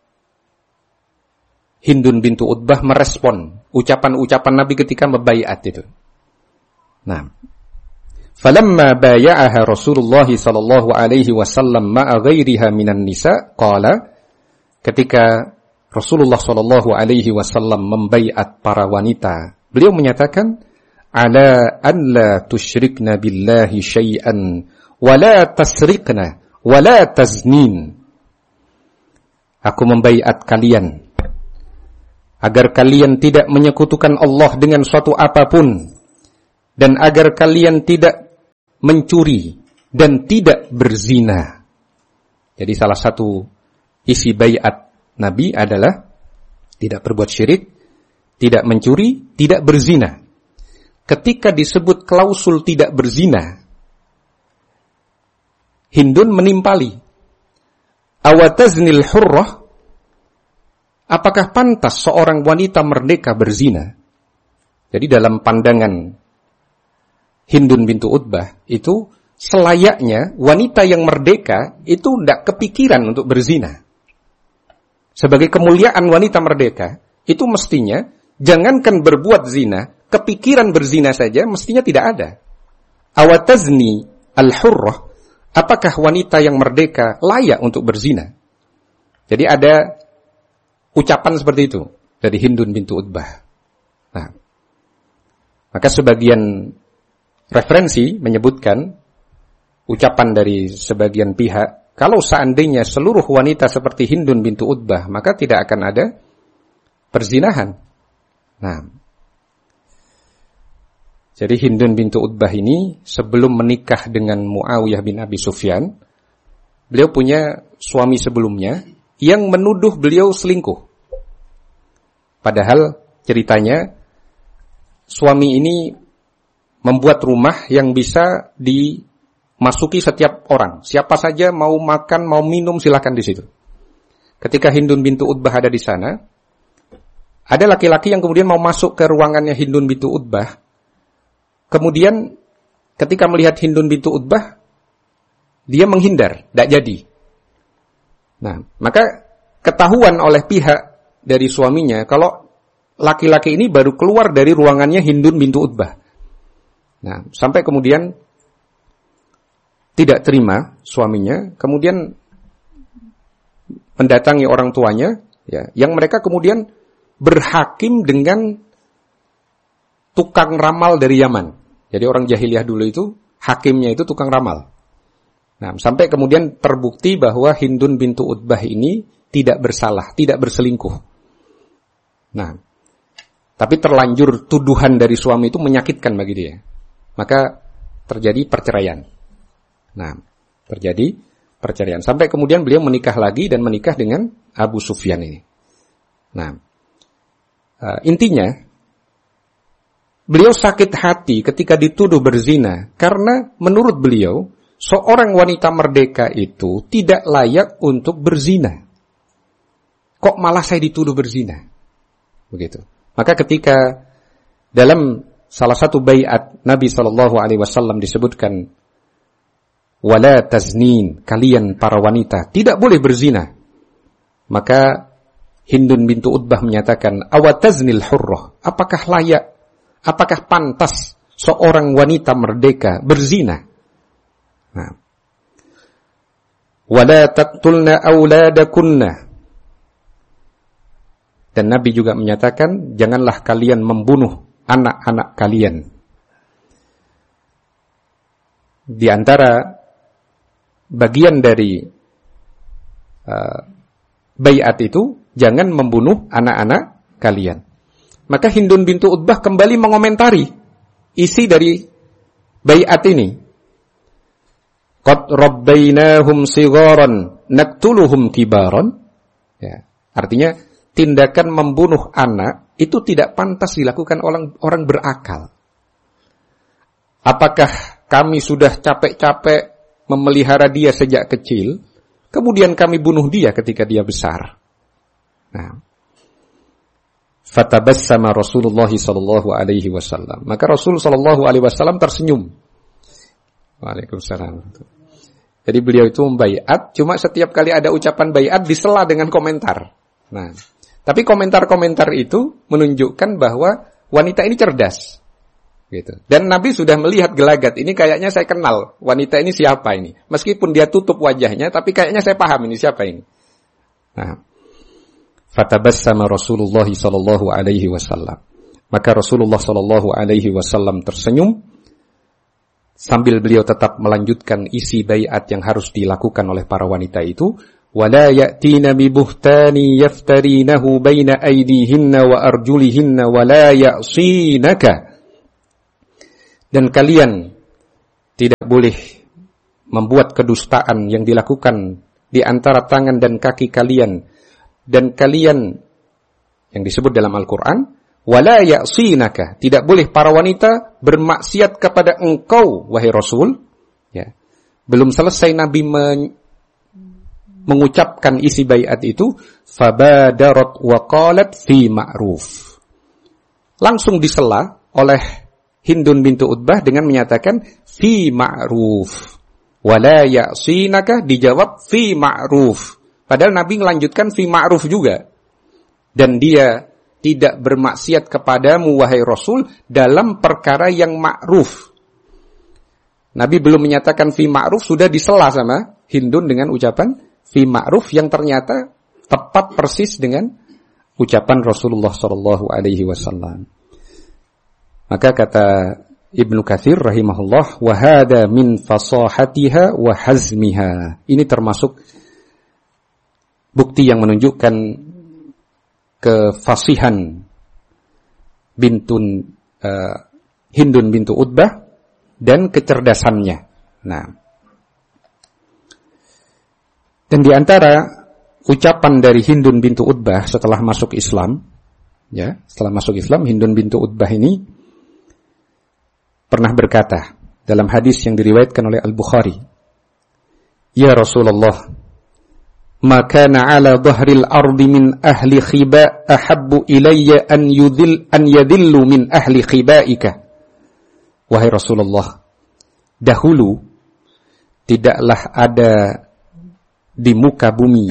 Speaker 1: Hindun bintu Utbah merespon ucapan-ucapan Nabi ketika membaiat itu. Nah, falamma baya'aha Rasulullah sallallahu alaihi wasallam ma'a ghairiha minan nisa qala. Ketika Rasulullah sallallahu alaihi wasallam membaiat para wanita, beliau menyatakan, ala an la tusyrikna billahi syai'an wa la tasriqna wa la taznin. Aku membaiat kalian agar kalian tidak menyekutukan Allah dengan suatu apapun, dan agar kalian tidak mencuri dan tidak berzina. Jadi salah satu isi baiat Nabi adalah tidak berbuat syirik, tidak mencuri, tidak berzina. Ketika disebut klausul tidak berzina, Hindun menimpali, awataznil hurrah, apakah pantas seorang wanita merdeka berzina? Jadi dalam pandangan Hindun bintu Utbah itu selayaknya wanita yang merdeka itu tidak kepikiran untuk berzina. Sebagai kemuliaan wanita merdeka, itu mestinya jangankan berbuat zina, kepikiran berzina saja mestinya tidak ada. Awatazni al-hurrah, apakah wanita yang merdeka layak untuk berzina? Jadi ada ucapan seperti itu dari Hindun bintu Utbah. Nah, maka sebagian referensi menyebutkan ucapan dari sebagian pihak, kalau seandainya seluruh wanita seperti Hindun bintu Utbah, maka tidak akan ada perzinahan. Nah, jadi Hindun bintu Utbah ini sebelum menikah dengan Muawiyah bin Abi Sufyan, beliau punya suami sebelumnya yang menuduh beliau selingkuh. Padahal ceritanya suami ini membuat rumah yang bisa dimasuki setiap orang. Siapa saja mau makan, mau minum, silakan di situ. Ketika Hindun bintu Utbah ada di sana, ada laki-laki yang kemudian mau masuk ke ruangannya Hindun bintu Utbah. Kemudian ketika melihat Hindun bintu Utbah, dia menghindar, tidak jadi. Nah, maka ketahuan oleh pihak dari suaminya kalau laki-laki ini baru keluar dari ruangannya Hindun bintu Utbah. Nah, sampai kemudian tidak terima suaminya, kemudian mendatangi orang tuanya, ya, yang mereka kemudian berhakim dengan tukang ramal dari Yaman. Jadi orang jahiliyah dulu itu hakimnya itu tukang ramal. Nah, sampai kemudian terbukti bahwa Hindun bintu Utbah ini tidak bersalah, tidak berselingkuh. Nah, tapi terlanjur tuduhan dari suami itu menyakitkan bagi dia. Maka terjadi perceraian. Nah, terjadi perceraian. Sampai kemudian beliau menikah lagi dan menikah dengan Abu Sufyan ini. Nah, intinya, beliau sakit hati ketika dituduh berzina. Karena menurut beliau, seorang wanita merdeka itu tidak layak untuk berzina. Kok malah saya dituduh berzina? Begitu. Maka ketika dalam salah satu baiat Nabi SAW disebutkan, wala taznin, kalian para wanita tidak boleh berzina. Maka Hindun bintu Utbah menyatakan, awataznil hurrah, apakah layak, apakah pantas seorang wanita merdeka berzina? Nah, wala taqtulna auladakunna, dan Nabi juga menyatakan, janganlah kalian membunuh anak-anak kalian. Di antara bagian dari baiat itu, jangan membunuh anak-anak kalian. Maka Hindun bintu Utbah kembali mengomentari isi dari baiat ini. Qad rabbainahum sigharan naqtuluhum kibaran. Ya, artinya tindakan membunuh anak itu tidak pantas dilakukan orang berakal. Apakah kami sudah capek-capek memelihara dia sejak kecil, kemudian kami bunuh dia ketika dia besar? Nah, fatabassama Rasulullah sallallahu alaihi wasallam. Maka Rasul sallallahu alaihi wasallam tersenyum. Waalaikumsalam. Jadi beliau itu membaiat, cuma setiap kali ada ucapan baiat disela dengan komentar. Nah, tapi komentar-komentar itu menunjukkan bahwa wanita ini cerdas. Gitu. Dan Nabi sudah melihat gelagat, ini kayaknya saya kenal, wanita ini siapa ini. Meskipun dia tutup wajahnya, tapi kayaknya saya paham ini siapa ini. Nah, fatabassama Rasulullah sallallahu alaihi wasallam. Maka Rasulullah sallallahu alaihi wasallam tersenyum sambil beliau tetap melanjutkan isi baiat yang harus dilakukan oleh para wanita itu. ولا يأتين ببهتان يفترينه بين أيديهن وأرجلهن ولا يعصينك. Dan kalian tidak boleh membuat kedustaan yang dilakukan di antara tangan dan kaki kalian, dan kalian yang disebut dalam Al-Quran wala ya'sinaka, tidak boleh para wanita bermaksiat kepada engkau wahai Rasul. Ya. Belum selesai Nabi mengucapkan isi baiat itu, fabadarat wa qalat fi ma'ruf, langsung disela oleh Hindun bintu Utbah dengan menyatakan fi ma'ruf. Wala ya'sinaka dijawab fi ma'ruf. Padahal Nabi melanjutkan fi ma'ruf juga. Dan dia tidak bermaksiat kepadamu wahai Rasul dalam perkara yang ma'ruf. Nabi belum menyatakan fi ma'ruf, sudah disela sama Hindun dengan ucapan fi ma'ruf yang ternyata tepat persis dengan ucapan Rasulullah SAW. Maka kata Ibnu Katsir rahimahullah, wa hada min fasahatiha wa hazmiha. Ini termasuk bukti yang menunjukkan kefasihan Hindun bintu Utbah dan kecerdasannya. Nah, dan di antara ucapan dari Hindun bintu Utbah setelah masuk Islam, ya, setelah masuk Islam, Hindun bintu Utbah ini pernah berkata dalam hadis yang diriwayatkan oleh Al-Bukhari, ya Rasulullah, ma kana ala dhahril ardi min ahli khiba ahabbu ilayya an yadillu min ahli khibaika. Wahai Rasulullah, dahulu tidaklah ada di muka bumi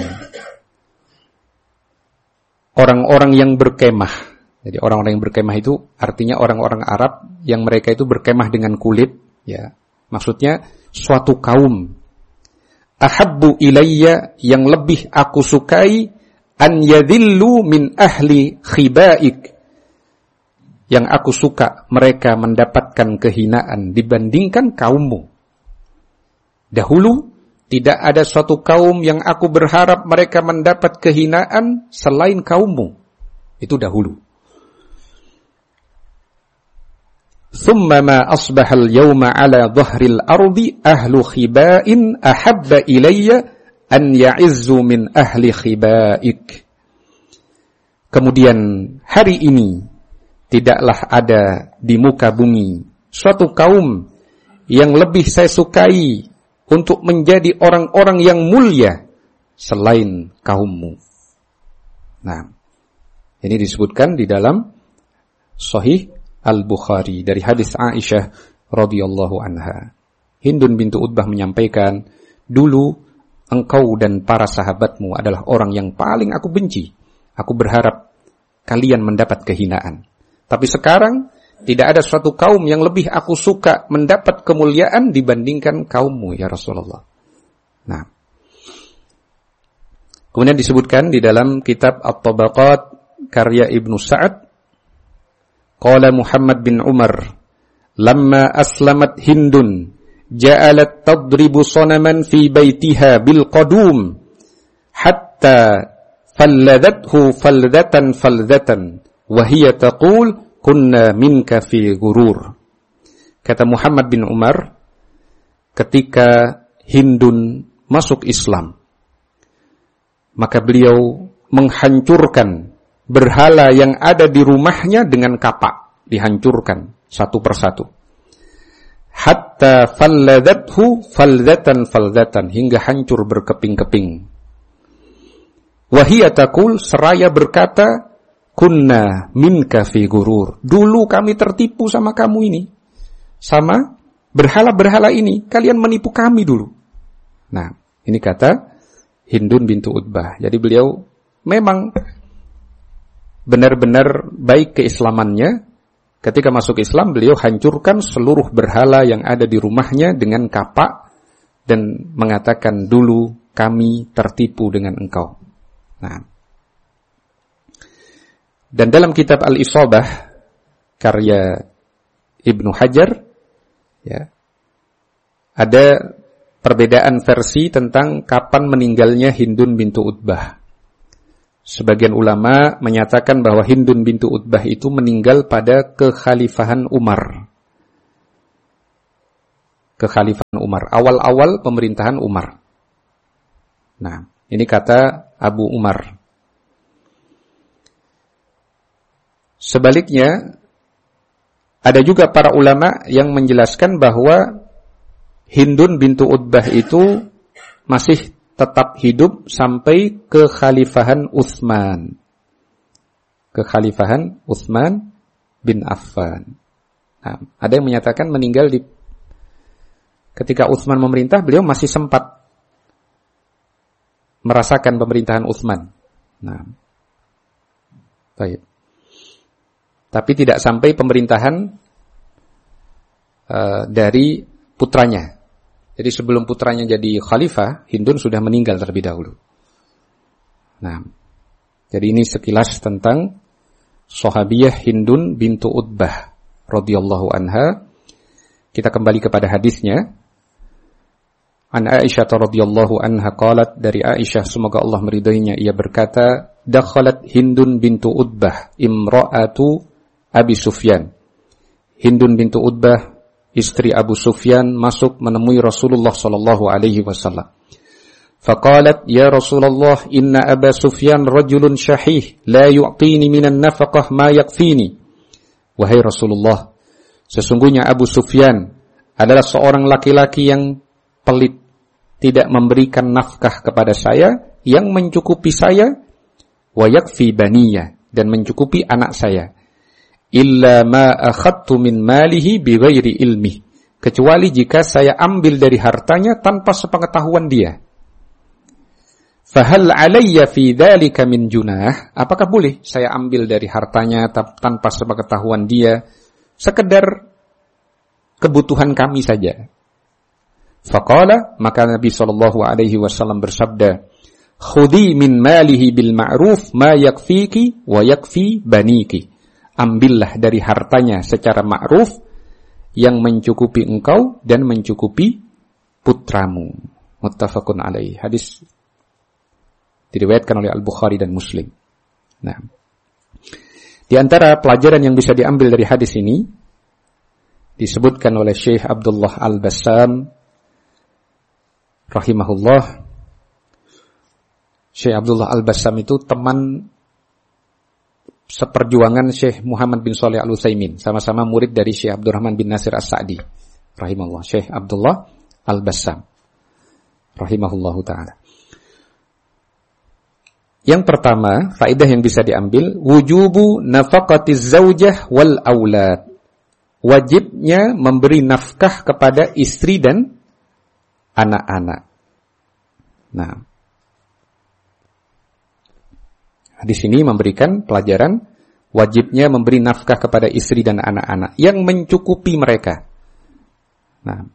Speaker 1: orang-orang yang berkemah. Jadi orang-orang yang berkemah itu artinya orang-orang Arab yang mereka itu berkemah dengan kulit, ya. Maksudnya suatu kaum. Ahabbu ilayya, yang lebih aku sukai, an yadillu min ahli khibaik. Yang aku suka mereka mendapatkan kehinaan dibandingkan kaummu. Dahulu tidak ada suatu kaum yang aku berharap mereka mendapat kehinaan selain kaummu. Itu dahulu. Thumma ma asbaha al-yawma ala dhahril ardi ahlu khiba'in ahabba ilayya an ya'izzu min ahli khibaik. Kemudian hari ini tidaklah ada di muka bumi suatu kaum yang lebih saya sukai untuk menjadi orang-orang yang mulia selain kaummu. Nah, ini disebutkan di dalam Sahih Al-Bukhari dari hadis Aisyah radhiyallahu anha. Hindun bintu Utbah menyampaikan, dulu engkau dan para sahabatmu adalah orang yang paling aku benci. Aku berharap kalian mendapat kehinaan. Tapi sekarang tidak ada suatu kaum yang lebih aku suka mendapat kemuliaan dibandingkan kaummu ya Rasulullah. Nah, kemudian disebutkan di dalam kitab At-Tabaqat karya Ibnu Sa'ad, qala Muhammad bin Umar, lamma aslamat Hindun ja'alat tadribu sanaman fi baitiha bil qadum hatta falladathu faldatan wa hiya taqul kunna minka fi gurur. Kata Muhammad bin Umar, ketika Hindun masuk Islam, maka beliau menghancurkan berhala yang ada di rumahnya dengan kapak, dihancurkan satu persatu. Hatta falladathu faldatan, hingga hancur berkeping-keping. Wahia taqul, seraya berkata, kunna minka fi gurur. Dulu kami tertipu sama kamu ini, sama berhala-berhala ini, kalian menipu kami dulu. Nah, ini kata Hindun bintu Utbah. Jadi beliau memang benar-benar baik keislamannya. Ketika masuk Islam, beliau hancurkan seluruh berhala yang ada di rumahnya dengan kapak dan mengatakan, dulu kami tertipu dengan engkau. Nah, dan dalam kitab Al-Isabah karya Ibnu Hajar, ya, ada perbedaan versi tentang kapan meninggalnya Hindun bintu Utbah. Sebagian ulama menyatakan bahwa Hindun bintu Utbah itu meninggal pada kekhalifahan Umar. Kekhalifahan Umar, awal-awal pemerintahan Umar. Nah, ini kata Abu Umar. Sebaliknya, ada juga para ulama yang menjelaskan bahwa Hindun bintu Utbah itu masih tetap hidup sampai kekhalifahan Utsman. Kekhalifahan Utsman bin Affan. Nah, ada yang menyatakan meninggal ketika Utsman memerintah, beliau masih sempat merasakan pemerintahan Utsman. Nah, baik. Tapi tidak sampai pemerintahan dari putranya. Jadi sebelum putranya jadi khalifah, Hindun sudah meninggal terlebih dahulu. Nah, jadi ini sekilas tentang sahabiyah Hindun bintu Utbah radhiyallahu anha. Kita kembali kepada hadisnya. An Aisyah radhiyallahu anha qalat, dari Aisyah semoga Allah meridainya, ia berkata, dakhalat Hindun bintu Utbah imra'atu Abi Sufyan. Hindun bintu Utbah, istri Abu Sufyan, masuk menemui Rasulullah sallallahu alaihi wasallam. Faqalat, ya Rasulullah, inna Aba Sufyan rajulun syahih, la yu'tini minan nafaqah ma yakfini. Wahai Rasulullah, sesungguhnya Abu Sufyan adalah seorang laki-laki yang pelit, tidak memberikan nafkah kepada saya yang mencukupi saya, wa yakfi baniya, dan mencukupi anak saya. Illa ma akhadtu min malihi bighairi ilmi, kecuali jika saya ambil dari hartanya tanpa sepengetahuan dia. Fahal alayya fi dzalika min junah, apakah boleh saya ambil dari hartanya tanpa sepengetahuan dia, sekedar kebutuhan kami saja. Faqala, maka Nabi sallallahu alaihi wasallam bersabda, khudhi min malihi bil ma'ruf ma yakfiki wa yakfi baniki. Ambillah dari hartanya secara ma'ruf yang mencukupi engkau dan mencukupi putramu. Muttafaqun alaih. Hadis diriwayatkan oleh Al-Bukhari dan Muslim. Nah, di antara pelajaran yang bisa diambil dari hadis ini disebutkan oleh Syekh Abdullah Al-Bassam rahimahullah. Syekh Abdullah Al-Bassam itu teman seperjuangan Syekh Muhammad bin Shalih Al-Utsaimin, sama-sama murid dari Syekh Abdurrahman bin Nasir As-Sa'di rahimahullah. Syekh Abdullah Al-Bassam rahimahullahu ta'ala. Yang pertama, faedah yang bisa diambil, wujubu nafaqatiz zaujah wal aulad. Wajibnya memberi nafkah kepada istri dan anak-anak. Nah, hadis ini memberikan pelajaran wajibnya memberi nafkah kepada istri dan anak-anak yang mencukupi mereka. Nah,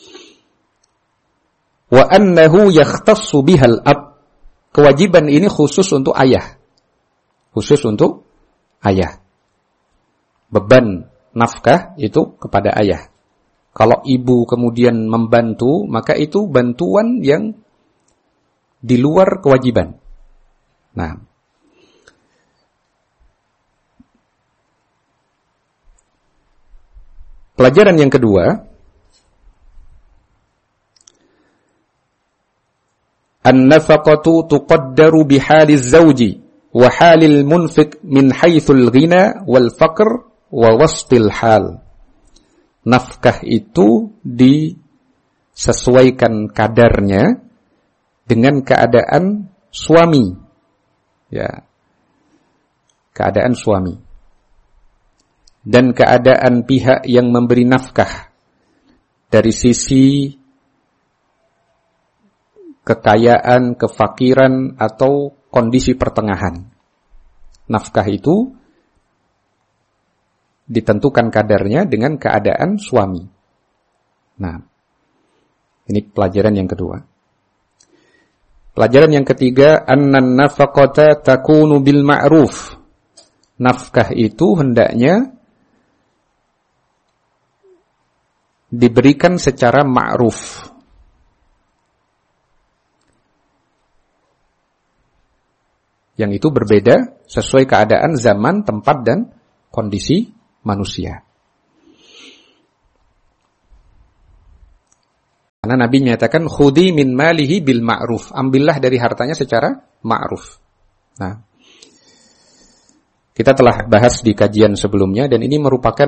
Speaker 1: wa annahu yakhtassu bihal ab. Kewajiban ini khusus untuk ayah. Khusus untuk ayah. Beban nafkah itu kepada ayah. Kalau ibu kemudian membantu, maka itu bantuan yang di luar kewajiban. Nah, pelajaran yang kedua, an-nafaqatu tuqaddaru bihaliz zawji wa halil munfiq min haitsul ghina wal faqr wa wastil hal. Nafkah itu disesuaikan kadarnya dengan keadaan suami. Ya. Keadaan suami. Dan keadaan pihak yang memberi nafkah dari sisi kekayaan, kefakiran, atau kondisi pertengahan. Nafkah itu ditentukan kadarnya dengan keadaan suami. Nah, ini pelajaran yang kedua. Pelajaran yang ketiga, annan nafaqata takunu bil ma'ruf. Nafkah itu hendaknya diberikan secara ma'ruf. Yang itu berbeda sesuai keadaan zaman, tempat, dan kondisi manusia. Karena Nabi menyatakan khudi min malihi bil ma'ruf, ambillah dari hartanya secara ma'ruf. Nah, kita telah bahas di kajian sebelumnya dan ini merupakan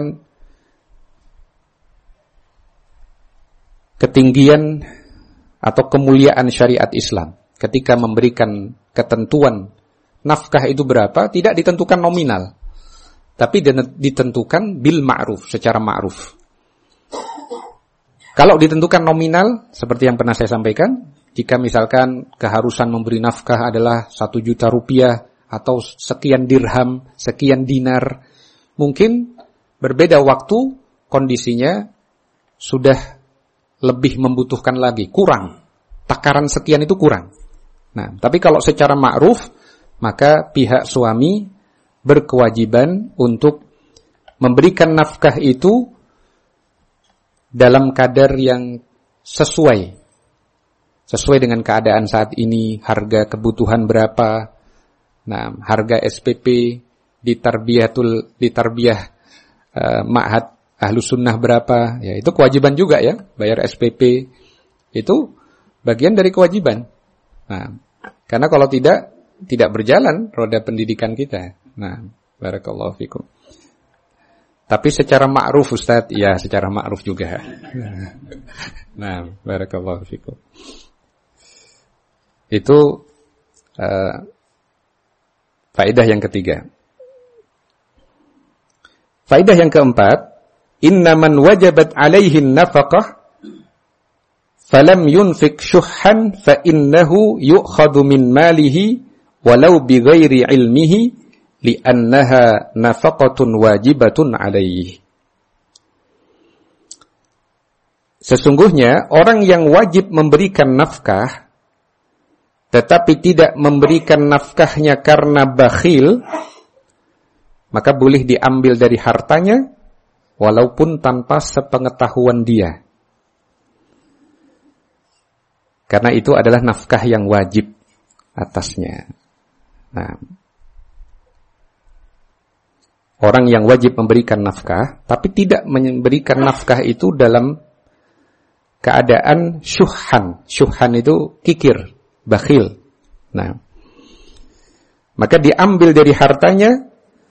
Speaker 1: ketinggian atau kemuliaan syariat Islam. Ketika memberikan ketentuan nafkah itu berapa, tidak ditentukan nominal, tapi ditentukan bil ma'ruf, secara ma'ruf. Kalau ditentukan nominal, seperti yang pernah saya sampaikan, jika misalkan keharusan memberi nafkah adalah 1 juta rupiah atau sekian dirham, sekian dinar, mungkin berbeda waktu, kondisinya sudah lebih membutuhkan lagi, kurang. Takaran sekian itu kurang. Nah, tapi kalau secara ma'ruf, maka pihak suami berkewajiban untuk memberikan nafkah itu dalam kadar yang sesuai dengan keadaan saat ini, harga kebutuhan berapa, nah, harga SPP di tarbiyah ma'had Ahlus Sunnah berapa, ya itu kewajiban juga ya, bayar SPP itu bagian dari kewajiban. Nah, karena kalau tidak berjalan roda pendidikan kita. Nah, barakallahu fikum. Tapi secara ma'ruf Ustaz, ya secara ma'ruf juga. Nah, barakallahu fikum. Itu faedah yang ketiga. Faedah yang keempat, innaman wajabat alaihin nafaqah falam yunfik syuhhan fa innahu yu'khadhu min malihi walau bighairi ilmihi li'annaha nafaqatun wajibatun alaihi. Sesungguhnya orang yang wajib memberikan nafkah tetapi tidak memberikan nafkahnya karena bakhil, maka boleh diambil dari hartanya walaupun tanpa sepengetahuan dia. Karena itu adalah nafkah yang wajib atasnya. Nah, orang yang wajib memberikan nafkah, tapi tidak memberikan nafkah itu dalam keadaan syuhhan. Syuhhan itu kikir, bakhil. Nah, maka diambil dari hartanya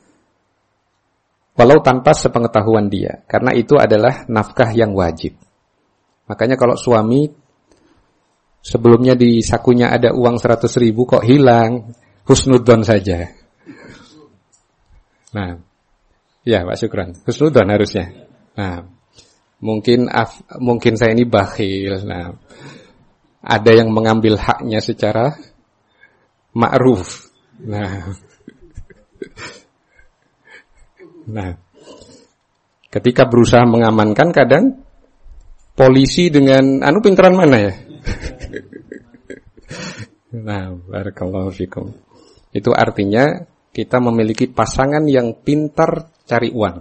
Speaker 1: walau tanpa sepengetahuan dia. Karena itu adalah nafkah yang wajib. Makanya kalau suami sebelumnya di sakunya ada uang 100.000 kok hilang, husnudzon saja. Nah, ya Pak Syukran, husnudzon harusnya. Nah, mungkin saya ini bakhil. Nah, ada yang mengambil haknya secara ma'ruf. Nah, ketika berusaha mengamankan, kadang polisi dengan pinteran mana ya? Nah, barakallahu fikum. Itu artinya kita memiliki pasangan yang pintar cari uang.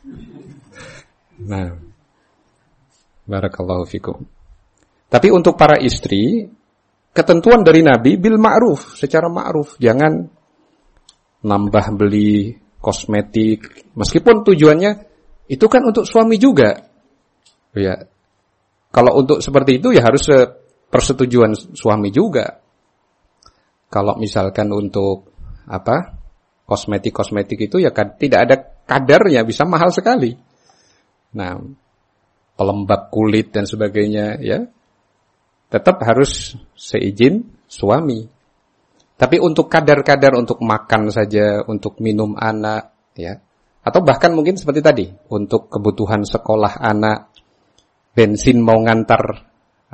Speaker 1: Nah, barakallahu fikum. Tapi untuk para istri, ketentuan dari Nabi bil ma'ruf, secara ma'ruf. Jangan nambah beli kosmetik, meskipun tujuannya itu kan untuk suami juga. Ya. Kalau untuk seperti itu ya harus persetujuan suami juga. Kalau misalkan untuk kosmetik itu ya tidak ada kadarnya, bisa mahal sekali. Nah, pelembab kulit dan sebagainya ya tetap harus seizin suami. Tapi untuk kadar-kadar untuk makan saja, untuk minum anak ya, atau bahkan mungkin seperti tadi untuk kebutuhan sekolah anak, bensin mau ngantar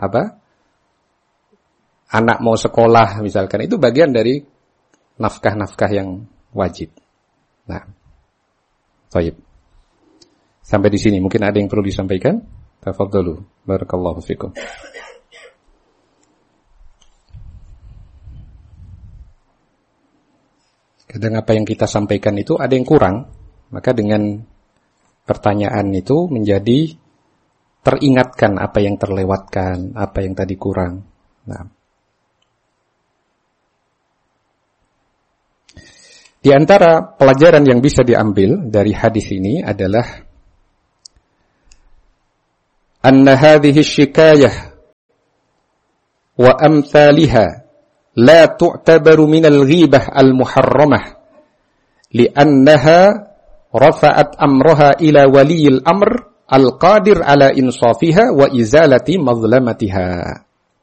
Speaker 1: anak mau sekolah misalkan, itu bagian dari nafkah-nafkah yang wajib. Nah, baik. Sampai di sini mungkin ada yang perlu disampaikan. Tafadhalu. Barakallahu fikum. Kadang apa yang kita sampaikan itu ada yang kurang, maka dengan pertanyaan itu menjadi teringatkan apa yang terlewatkan, apa yang tadi kurang. Nah, Di antara pelajaran yang bisa diambil dari hadis ini adalah anna hadhihi syikayah wa amthaliha la tu'tabaru min al-ghibah al-muharramah li'annaha rafa'at amraha ila waliyil amr al-qadir ala insafiha wa izalati mazlamatiha.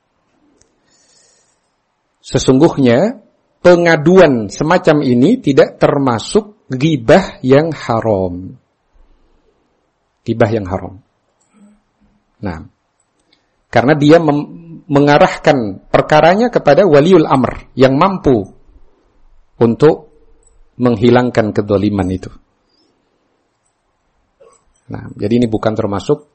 Speaker 1: Sesungguhnya pengaduan semacam ini tidak termasuk ghibah yang haram. Ghibah yang haram. Nah, karena dia mengarahkan perkaranya kepada waliul amr yang mampu untuk menghilangkan kedzaliman itu. Nah, jadi ini bukan termasuk